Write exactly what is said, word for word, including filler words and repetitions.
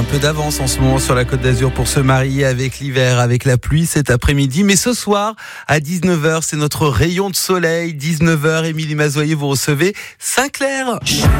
peu d'avance en ce moment sur la Côte d'Azur pour se marier avec l'hiver, avec la pluie cet après-midi. Mais ce soir, à dix-neuf heures, c'est notre rayon de soleil. dix-neuf heures, Émilie Mazoyer, vous recevez Sinclair.